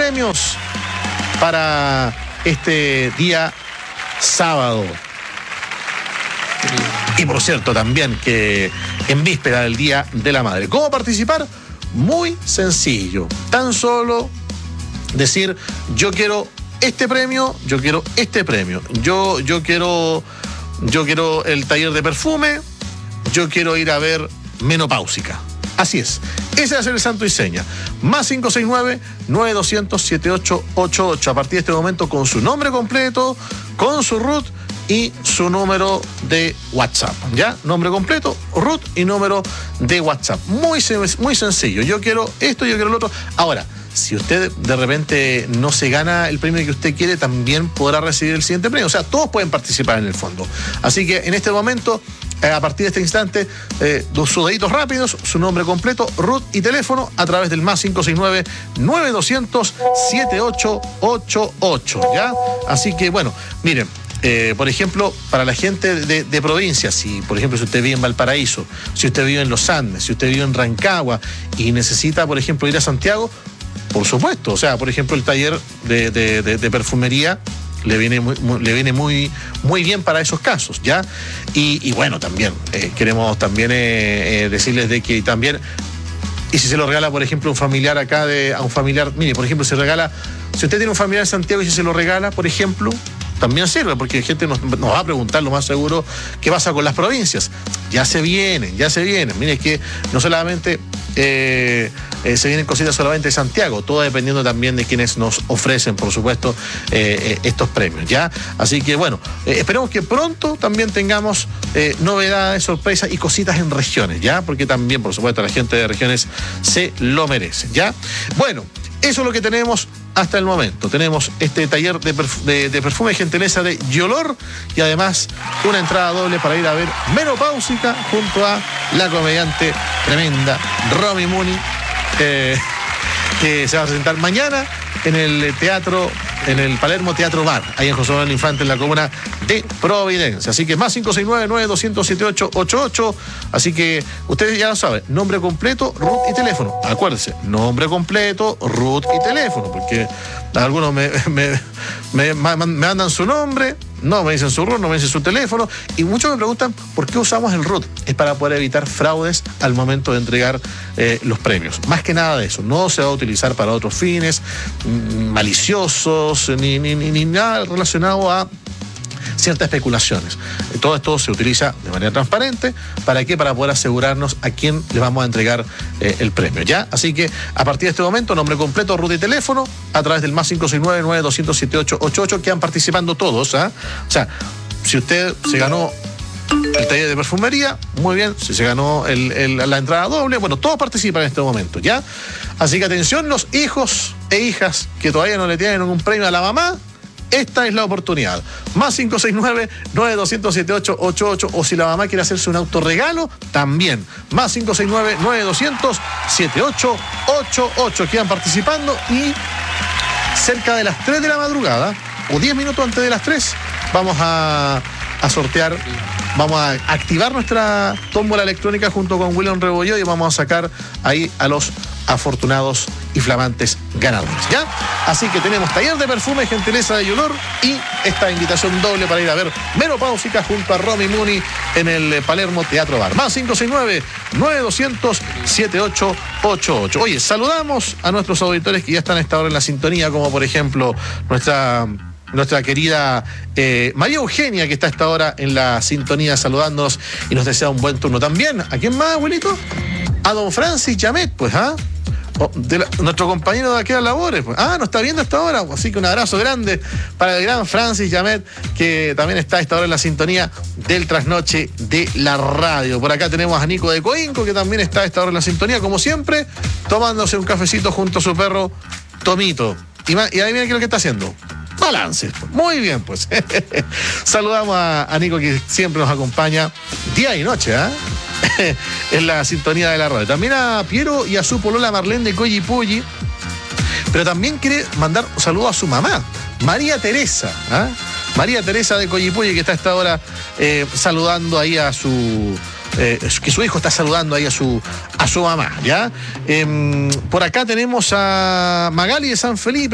premios para este día sábado. Y por cierto, también que en víspera del Día de la Madre. ¿Cómo participar? Muy sencillo. Tan solo decir, yo quiero este premio, yo quiero este premio. Yo quiero el taller de perfume, yo quiero ir a ver Menopáusica. Así es. Ese va a ser el santo y seña. Más 569-9200-7888. A partir de este momento con su nombre completo, con su RUT y su número de WhatsApp. ¿Ya? Nombre completo, RUT y número de WhatsApp. Muy sencillo. Yo quiero esto, yo quiero lo otro. Ahora, si usted de repente no se gana el premio que usted quiere, también podrá recibir el siguiente premio. O sea, todos pueden participar en el fondo. Así que en este momento, a partir de este instante, sus deditos rápidos, su nombre completo, RUT y teléfono a través del más 569-9200-7888. ¿Ya? Así que, bueno, miren. Por ejemplo, para la gente de provincia, si por ejemplo si usted vive en Valparaíso, si usted vive en Los Andes, si usted vive en Rancagua y necesita, por ejemplo, ir a Santiago, por supuesto, o sea, por ejemplo, el taller de perfumería le viene muy bien para esos casos, ¿ya? Y bueno, también queremos también decirles de que también, y si se lo regala, por ejemplo, un familiar acá a un familiar, mire, por ejemplo, si usted tiene un familiar en Santiago y si se lo regala, por ejemplo, también sirve, porque gente nos va a preguntar lo más seguro qué pasa con las provincias. Ya se vienen. Mire, que no solamente se vienen cositas solamente de Santiago, todo dependiendo también de quienes nos ofrecen, por supuesto, estos premios, ¿ya? Así que, bueno, esperemos que pronto también tengamos novedades, sorpresas y cositas en regiones, ¿ya? Porque también, por supuesto, la gente de regiones se lo merece, ¿ya? Bueno, eso es lo que tenemos hasta el momento. Tenemos este taller de perfume y gentileza de Yolor y además una entrada doble para ir a ver Menopáusica junto a la comediante tremenda Romy Mooney, que se va a presentar mañana en el Palermo Teatro Bar, ahí en José Manuel Infante, en la comuna de Providencia. Así que más 569-9200-7888. Así que ustedes ya lo saben, nombre completo, RUT y teléfono. Acuérdense, nombre completo, RUT y teléfono, porque algunos me mandan su nombre, no me dicen su RUT, no me dicen su teléfono, y muchos me preguntan por qué usamos el RUT. Es para poder evitar fraudes al momento de entregar los premios. Más que nada de eso, no se va a utilizar para otros fines maliciosos, ni nada relacionado a ciertas especulaciones. Todo esto se utiliza de manera transparente. ¿Para qué? Para poder asegurarnos a quién le vamos a entregar el premio, ¿ya? Así que a partir de este momento, nombre completo, RUT y teléfono a través del más 569-9200-7888. Quedan participando todos, ¿ah? O sea, si usted se ganó el taller de perfumería, muy bien. Si se ganó la entrada doble, bueno, todos participan en este momento, ¿ya? Así que atención, los hijos e hijas que todavía no le tienen un premio a la mamá, esta es la oportunidad. Más 569-9200-7888. O si la mamá quiere hacerse un autorregalo, también. Más 569-9200-7888. Quedan participando y cerca de las 3 de la madrugada, o 10 minutos antes de las 3, vamos a sortear, vamos a activar nuestra tómbola electrónica junto con William Rebolledo y vamos a sacar ahí a los afortunados y flamantes ganadores, ¿ya? Así que tenemos taller de perfume, gentileza de Yolor y esta invitación doble para ir a ver Menopáusica junto a Romy Mooney en el Palermo Teatro Bar. Más 569-9200-7888. Oye, saludamos a nuestros auditores que ya están a esta hora en la sintonía, como por ejemplo nuestra querida María Eugenia, que está a esta hora en la sintonía saludándonos y nos desea un buen turno también. ¿A quién más, abuelito? A don Francis Yamet, pues, ¿ah? Nuestro compañero de aquellas labores, pues. Nos está viendo hasta ahora, así que un abrazo grande para el gran Francis Yamet, que también está a esta hora en la sintonía del trasnoche de la radio. Por acá tenemos a Nico de Coinco, que también está a esta hora en la sintonía, como siempre, tomándose un cafecito junto a su perro Tomito. Y adivina qué es lo que está haciendo. Balance. Muy bien, pues. Saludamos a Nico, que siempre nos acompaña día y noche, ¿ah? En la sintonía de la radio. También a Piero y a su polola Marlene de Coyipulli. Pero también quiere mandar un saludo a su mamá, María Teresa, ¿ah? María Teresa de Coyipulli, que está a esta hora saludando ahí a su... que su hijo está saludando ahí a su mamá, ¿ya? Por acá tenemos a Magali de San Felipe.